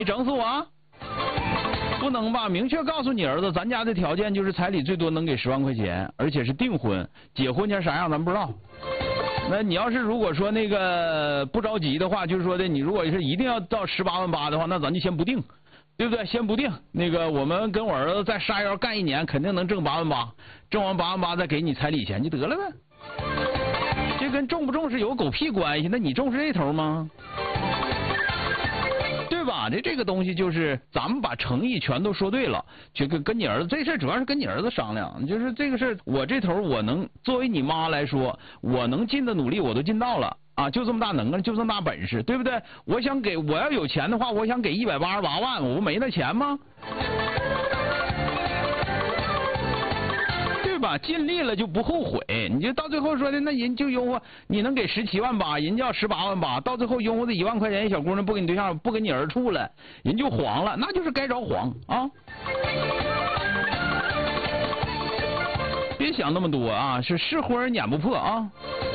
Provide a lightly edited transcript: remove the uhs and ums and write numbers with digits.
你整死我？不能吧？明确告诉你儿子，咱家的条件就是彩礼最多能给10万块钱，而且是订婚，结婚前啥样咱不知道。那你要是如果说那个不着急的话，就是说的你如果是一定要到18万8的话，那咱就先不定，对不对？先不定。那个我们跟我儿子在沙窑干1年，肯定能挣8万8，挣完8万8再给你彩礼钱就得了呗。这跟重不重视有狗屁关系？那你重视这头吗？对吧？这个东西就是咱们把诚意全都说对了，就跟你儿子这事主要是跟你儿子商量，就是这个事我这头我能作为你妈来说，我能尽的努力我都尽到了啊，就这么大能耐，就这么大本事，对不对？我要有钱的话，我想给188万，我不没那钱吗？吧，尽力了就不后悔。你就到最后说的，那人就拥护你能给17万8，人家要18万8，到最后拥护这1万块钱，小姑娘不跟你对象，不跟你儿处了，人就黄了，那就是该着黄啊！别想那么多啊，是婚撵不破啊！